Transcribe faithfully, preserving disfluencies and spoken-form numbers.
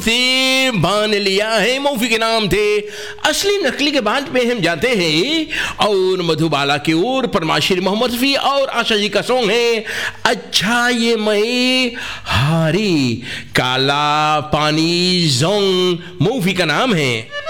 से बांध लिया है, मूवी के नाम थे। असली नकली के बाद पे हम जाते हैं और मधुबाला की ओर। परमाशिर मोहम्मद रफी और आशा जी का सॉन्ग है अच्छा ये मैं हारी। काला पानी जोंग मूवी का नाम है।